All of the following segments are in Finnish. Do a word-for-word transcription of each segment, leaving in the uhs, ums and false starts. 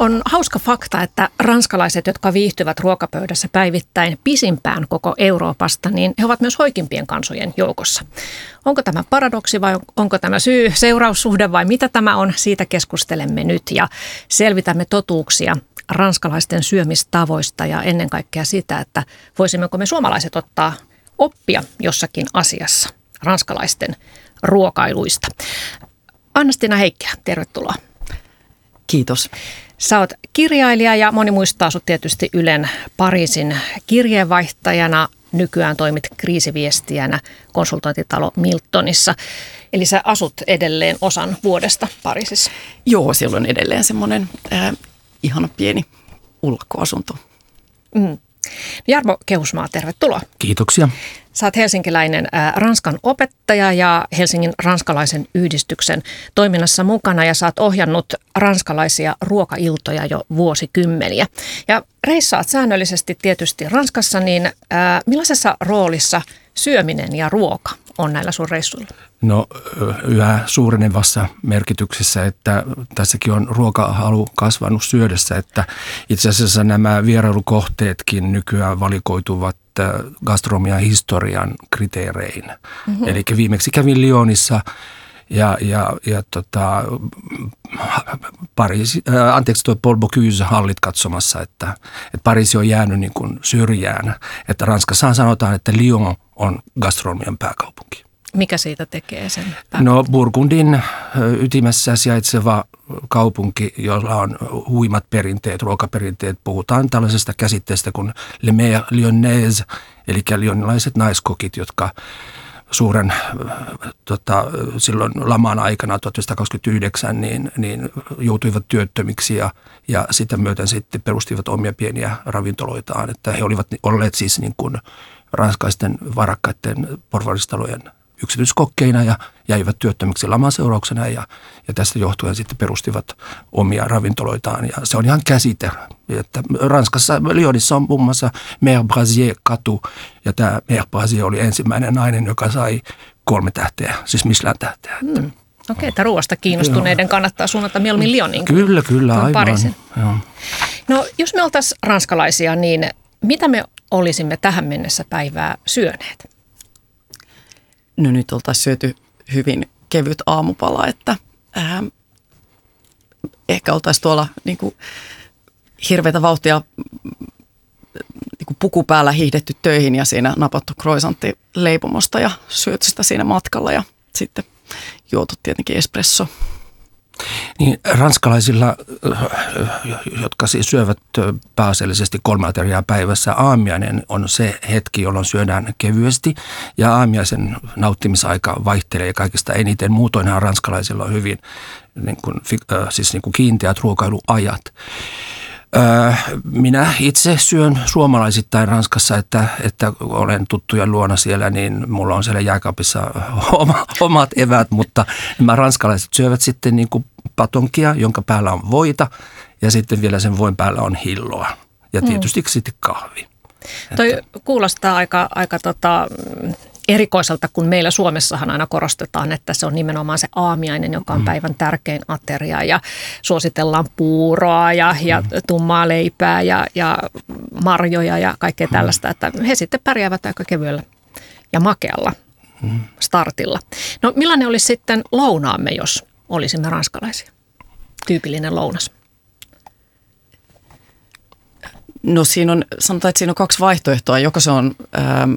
On hauska fakta, että ranskalaiset, jotka viihtyvät ruokapöydässä päivittäin pisimpään koko Euroopasta, niin he ovat myös hoikimpien kansojen joukossa. Onko tämä paradoksi vai onko tämä syy-seuraussuhde vai mitä tämä on? Siitä keskustelemme nyt ja selvitämme totuuksia ranskalaisten syömistavoista ja ennen kaikkea sitä, että voisimmeko me suomalaiset ottaa oppia jossakin asiassa ranskalaisten ruokailuista. Anna-Stina Heikkilä, tervetuloa. Kiitos. Sä oot kirjailija ja moni muistaa sut tietysti Ylen Pariisin kirjeenvaihtajana. Nykyään toimit kriisiviestijänä konsultointitalo Miltonissa. Eli sä asut edelleen osan vuodesta Pariisissa. Joo, siellä on edelleen semmoinen äh, ihana pieni ulkoasunto. Mm. Jarmo Kehusmaa, tervetuloa. Kiitoksia. Sä oot helsinkiläinen ä, Ranskan opettaja ja Helsingin ranskalaisen yhdistyksen toiminnassa mukana ja sä oot ohjannut ranskalaisia ruokailtoja jo vuosikymmeniä. Ja reissaat säännöllisesti tietysti Ranskassa, niin ä, millaisessa roolissa syöminen ja ruoka on näillä sun reissuilla? No yhä suurenevassa merkityksessä, että tässäkin on ruokahalu kasvanut syödessä, että itse asiassa nämä vierailukohteetkin nykyään valikoituvat gastronomian historian kriteerein. Mm-hmm. Eli viimeksi kävin Lyonissa ja, ja, ja tota, Pariisi, äh, anteeksi tuo Paul Bocuse hallit katsomassa, että, että Pariisi on jäänyt niin kuin syrjään. Että Ranskassa sanotaan, että Lyon on gastronomian pääkaupunki. Mikä siitä tekee sen pääkaupunki? No Burgundin ytimessä sijaitseva kaupunki, jolla on huimat perinteet, ruokaperinteet. Puhutaan tällaisesta käsitteestä kuin Le Mère Lyonnaise, eli lyonnilaiset naiskokit, jotka suuren tota, silloin laman aikana tuhatyhdeksänsataakaksikymmentäyhdeksän niin, niin joutuivat työttömiksi ja, ja sitä myöten sitten perustivat omia pieniä ravintoloitaan. Että he olivat olleet siis niin kuin ranskaisten varakkaiden porvaristalojen yksityiskokkeina ja jäivät työttömiksi laman seurauksena ja, ja tästä johtuen sitten perustivat omia ravintoloitaan. Ja se on ihan käsite, että Ranskassa, Lyonissa on muun muassa Mère Brasier-katu ja tämä Mère Brasier oli ensimmäinen nainen, joka sai kolme tähteä, siis Michelin-tähteä. Hmm. Okei, okay, että ruoasta kiinnostuneiden kannattaa suunnata mieluummin Lyoniin. Kyllä, kyllä, aivan. Pariisin. Joo. No jos me oltaisiin ranskalaisia, niin mitä me olisimme tähän mennessä päivää syöneet? No nyt oltaisiin syöty hyvin kevyt aamupala, että ää, ehkä oltaisiin tuolla niin kuin hirveätä vauhtia niin kuin puku päällä hiihdetty töihin ja siinä napattu croissantti leipomosta ja syöty sitä siinä matkalla ja sitten juotu tietenkin espresso. Niin, ranskalaisilla, jotka siis syövät pääasiallisesti kolme ateriaa päivässä, aamiainen on se hetki, jolloin syödään kevyesti ja aamiaisen nauttimisaika vaihtelee kaikista eniten. Muutoinhan ranskalaisilla on hyvin niin kuin, siis niin kuin kiinteät ruokailuajat. Minä itse syön suomalaisittain Ranskassa, että, että olen tuttujen luona siellä, niin mulla on siellä jääkaapissa oma, omat evät, mutta nämä ranskalaiset syövät sitten niin kuin patonkia, jonka päällä on voita ja sitten vielä sen voin päällä on hilloa ja tietysti mm. sitten kahvi. Toi että kuulostaa aika, aika tota, erikoiselta, kun meillä Suomessahan aina korostetaan, että se on nimenomaan se aamiainen, joka on päivän tärkein ateria ja suositellaan puuroa ja, ja tummaa leipää ja, ja marjoja ja kaikkea tällaista, että he sitten pärjäävät aika kevyellä ja makealla startilla. No millainen olisi sitten lounaamme, jos olisimme ranskalaisia? Tyypillinen lounas. No siinä on, sanotaan, että siinä on kaksi vaihtoehtoa. Joko se on ähm,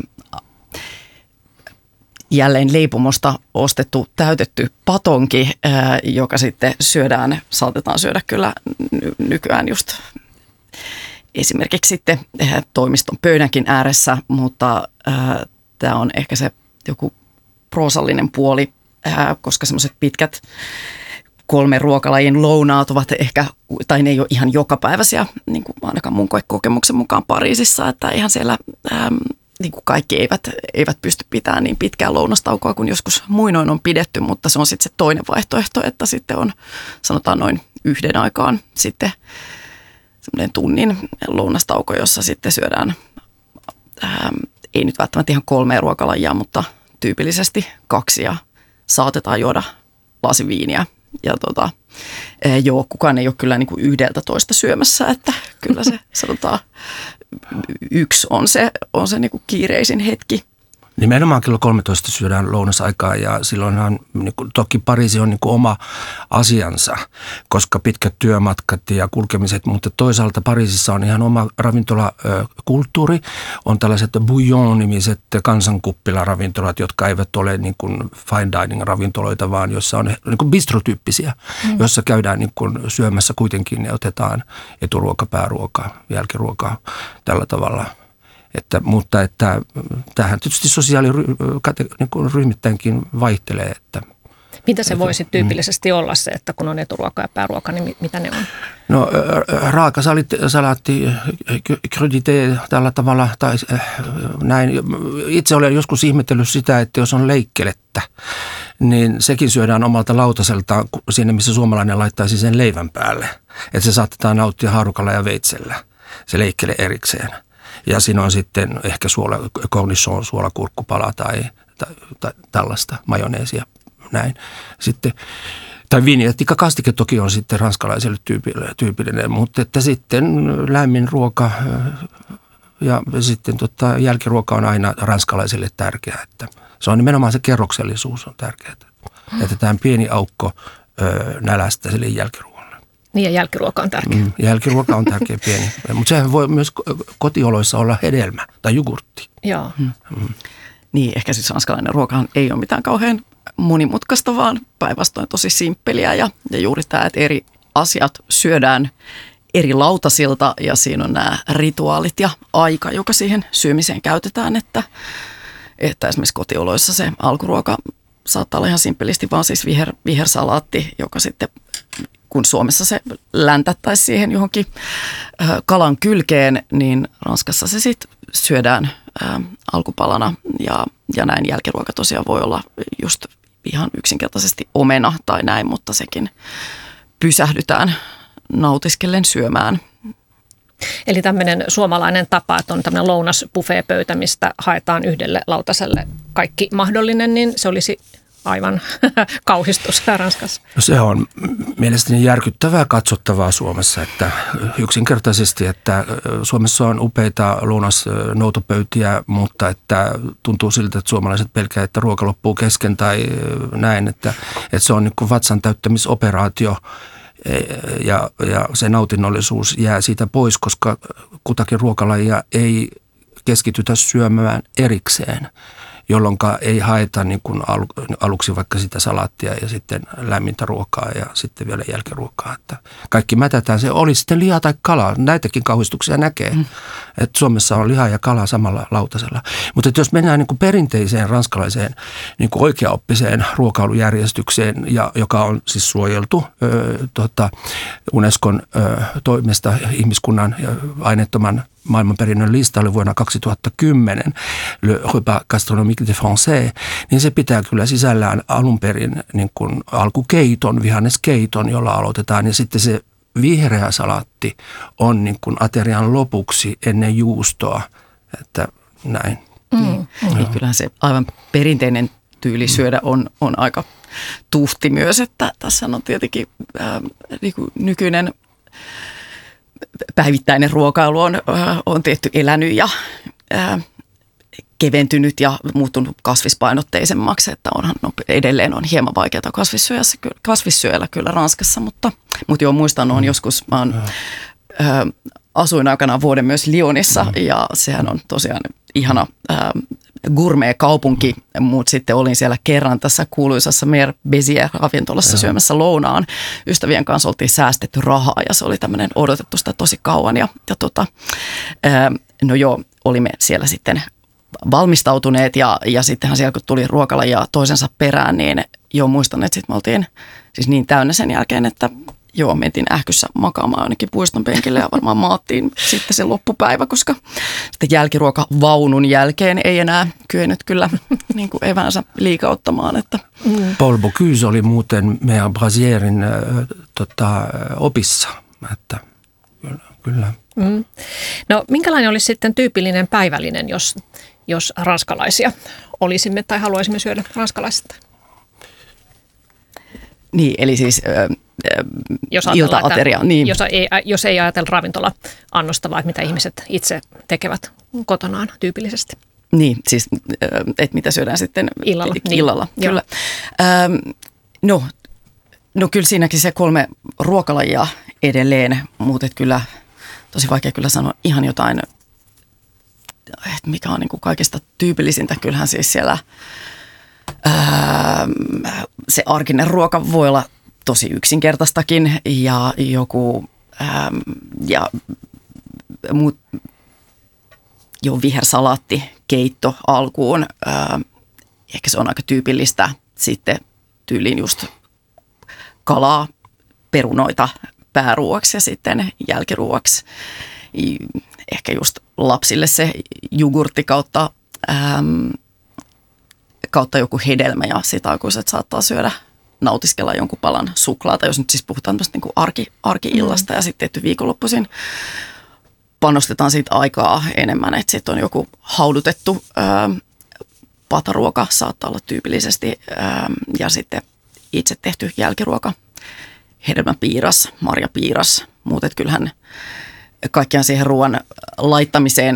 jälleen leipomosta ostettu täytetty patonki, äh, joka sitten syödään, saatetaan syödä kyllä ny- nykyään just esimerkiksi sitten äh, toimiston pöydänkin ääressä, mutta äh, tämä on ehkä se joku proosallinen puoli, äh, koska semmoiset pitkät kolme ruokalajin lounaat ovat ehkä, tai ne ei ole ihan jokapäiväisiä, niin kuin ainakaan mun kokemuksen mukaan Pariisissa, että ihan siellä ähm, niin kuin kaikki eivät, eivät pysty pitämään niin pitkää lounastaukoa kuin joskus muinoin on pidetty, mutta se on sitten se toinen vaihtoehto, että sitten on sanotaan noin yhden aikaan sitten semmoinen tunnin lounastauko, jossa sitten syödään, ähm, ei nyt välttämättä ihan kolmea ruokalajia, mutta tyypillisesti kaksi ja saatetaan juoda lasi viiniä ja tota, joo, kukaan ei ole kyllä niin kuin yhdeltä toista syömässä, että kyllä se sanotaan yksi on se, on se niin kuin kiireisin hetki. Nimenomaan kello kolmetoista syödään lounasaikaa ja silloinhan niin kuin, toki Pariisi on niin kuin oma asiansa, koska pitkät työmatkat ja kulkemiset, mutta toisaalta Pariisissa on ihan oma ravintolakulttuuri. On tällaiset bouillon-nimiset kansankuppilaravintolat, jotka eivät ole niin kuin fine dining-ravintoloita, vaan joissa on niin kuin bistrotyyppisiä, mm. joissa käydään niin kuin syömässä kuitenkin ja otetaan eturuoka, pääruoka, jälkiruoka tällä tavalla. Että, mutta että tähän tietysti sosiaaliryhmittäinkin vaihtelee. Että, mitä se voisi tyypillisesti mm. olla se, että kun on eturuoka ja pääruoka, niin mitä ne on? No raaka salaatti, crudité tällä tavalla tai näin. Itse olen joskus ihmetellyt sitä, että jos on leikkelettä, niin sekin syödään omalta lautaseltaan siinä, missä suomalainen laittaisi sen leivän päälle. Että se saatetaan nauttia haarukalla ja veitsellä, se leikkele erikseen. Ja siinä on sitten ehkä suola, cornichon, suolakurkkupala tai, tai, tai tällaista majoneesia, näin. Sitten, tai vinjettikakastike toki on sitten ranskalaiselle tyypillinen, mutta että sitten lämmin ruoka ja sitten tota, jälkiruoka on aina ranskalaisille tärkeää. Että se on nimenomaan se kerroksellisuus on tärkeää. Jätetään pieni aukko ö, nälästä sille jälkiruokalle. Niin ja jälkiruoka on tärkeä. Mm, jälkiruoka on tärkeä pieni, mutta sehän voi myös kotioloissa olla hedelmä tai jogurtti. Joo. Mm. Mm. Niin, ehkä siis ranskalainen ruokahan ei ole mitään kauhean monimutkaista, vaan päinvastoin tosi simppeliä ja, ja juuri tämä, että eri asiat syödään eri lautasilta ja siinä on nämä rituaalit ja aika, joka siihen syömiseen käytetään, että, että esimerkiksi kotioloissa se alkuruoka saattaa olla ihan simppelisti, vaan siis viher, vihersalaatti, joka sitten kun Suomessa se läntättäisiin siihen johonkin kalan kylkeen, niin Ranskassa se sitten syödään ä, alkupalana ja, ja näin jälkiruoka tosiaan voi olla just ihan yksinkertaisesti omena tai näin, mutta sekin pysähdytään nautiskellen syömään. Eli tämmöinen suomalainen tapa, että on tämmöinen lounas-buffet-pöytä, mistä haetaan yhdelle lautaselle kaikki mahdollinen, niin se olisi aivan kauhistus Ranskassa. No se on mielestäni järkyttävää katsottavaa Suomessa, että yksinkertaisesti, että Suomessa on upeita lounasnoutopöytiä, mutta että tuntuu siltä, että suomalaiset pelkää, että ruoka loppuu kesken tai näin, että, että se on niin kuin vatsan täyttämisoperaatio ja, ja se nautinnollisuus jää siitä pois, koska kutakin ruokalajia ei keskitytä syömään erikseen, jolloin ei haeta niin kuin aluksi vaikka sitä salaattia ja sitten lämmintä ruokaa ja sitten vielä jälkiruokaa. Että kaikki mätätään. Se oli sitten liha tai kala. Näitäkin kauhistuksia näkee, mm. että Suomessa on liha ja kala samalla lautasella. Mutta jos mennään niin kuin perinteiseen ranskalaiseen niin kuin oikeaoppiseen ruokailujärjestykseen, ja, joka on siis suojeltu ö, tota, Unescon ö, toimesta ihmiskunnan aineettoman maailmanperinnön listalle vuonna kaksituhattakymmenen, Le Repas Gastronomique de Français, niin se pitää kyllä sisällään alun perin niin kuin alkukeiton, vihanneskeiton, jolla aloitetaan. Ja sitten se vihreä salaatti on niin kuin aterian lopuksi ennen juustoa, että näin. Mm. Mm. Niin kyllähän se aivan perinteinen tyyli syödä on, on aika tuhti myös, että tässä on tietenkin äh, niin kuin nykyinen päivittäinen ruokailu on, on tietty elänyt ja ää, keventynyt ja muuttunut kasvispainotteisemmaksi, että onhan no, edelleen on hieman vaikeaa kasvissyöjällä kyllä Ranskassa, mutta, mutta joo, muistan, on joskus, mä oon, ää, asuin aikanaan vuoden myös Lyonissa ja sehän on tosiaan ihana ää, gourmet-kaupunki, mutta sitten olin siellä kerran tässä kuuluisassa Mer Bézier-ravintolassa syömässä lounaan. Ystävien kanssa oltiin säästetty rahaa ja se oli tämmöinen odotettu sitä tosi kauan. Ja, ja tota, ää, no joo, olimme siellä sitten valmistautuneet ja, ja sittenhän siellä kun tuli ruokalajia toisensa perään, niin joo muistan, että sitten me oltiin siis niin täynnä sen jälkeen, että joo, mentiin ähkyssä makaamaan ainakin puiston penkille ja varmaan maattiin sitten se loppupäivä, koska sitten jälkiruokavaunun jälkeen ei enää kyennyt kyllä niin kuin eväänsä liikauttamaan. Että. Mm. Paul Bocuse oli muuten meidän Brasierin äh, tota, opissa, että kyllä. kyllä. Mm. No minkälainen olisi sitten tyypillinen päivällinen, jos, jos ranskalaisia olisimme tai haluaisimme syödä ranskalaista? Niin, eli siis ö, jos ilta-ateria. Niin. Jos ei, jos ei ajatella ravintola-annosta, vaan mitä ihmiset itse tekevät kotonaan tyypillisesti. Niin, siis että mitä syödään sitten illalla. illalla Niin. kyllä. Ähm, no, no kyllä siinäkin se kolme ruokalajia edelleen, mutta kyllä tosi vaikea kyllä sanoa ihan jotain, että mikä on niin kuin kaikista tyypillisintä. Kyllähän siis siellä ähm, se arkinen ruoka voi olla tosi yksinkertaistakin ja joku ähm, ja muut, jo vihersalaatti, keitto alkuun. Ähm, ehkä se on aika tyypillistä. Sitten tyyliin just kalaa, perunoita pääruoaksi ja sitten jälkiruoaksi. Ehkä just lapsille se jogurtti kautta, ähm, kautta joku hedelmä ja sitä aikuiset saattaa syödä, nautiskella jonkun palan suklaata, jos nyt siis puhutaan tämmöistä niin kuin arki, arki-illasta mm. ja sitten tietty viikonloppuisin panostetaan siitä aikaa enemmän, että sitten on joku haudutettu ää, pataruoka saattaa olla tyypillisesti ää, ja sitten itse tehty jälkiruoka, hedelmäpiiras, marjapiiras, muut, että kyllähän kaikkiaan siihen ruoan laittamiseen